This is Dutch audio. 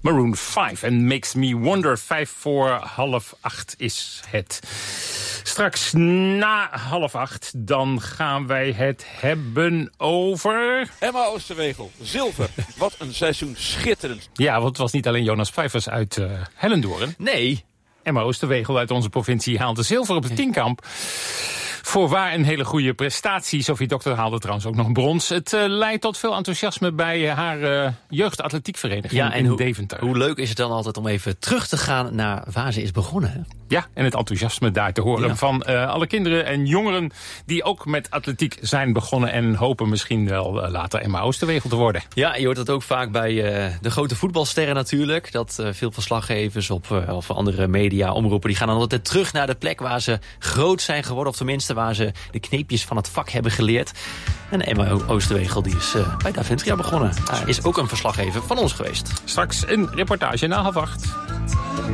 Maroon 5 en Makes Me Wonder. 7:55 is het. Straks na 7:30 dan gaan wij het hebben over... Emma Oosterwegel, zilver. Wat een seizoen, schitterend. Ja, want het was niet alleen Jonas Vijvers uit Hellendoorn. Nee. Emma Oosterwegel uit onze provincie haalde zilver op de tienkamp. Voorwaar een hele goede prestatie. Sophie Dokter haalde trouwens ook nog brons. Het leidt tot veel enthousiasme bij haar jeugdatletiekvereniging in Deventer. Hoe leuk is het dan altijd om even terug te gaan naar waar ze is begonnen, hè? Ja, en het enthousiasme daar te horen van alle kinderen en jongeren die ook met atletiek zijn begonnen en hopen misschien wel later Emma Oosterwegel te worden. Ja, je hoort dat ook vaak bij de grote voetbalsterren natuurlijk. Dat veel verslaggevers of andere media, omroepen, die gaan dan altijd terug naar de plek waar ze groot zijn geworden. Of tenminste waar ze de kneepjes van het vak hebben geleerd. En Emma Oosterwegel die is bij Daventria begonnen. Is ook een verslaggever van ons geweest. Straks een reportage na 7:30.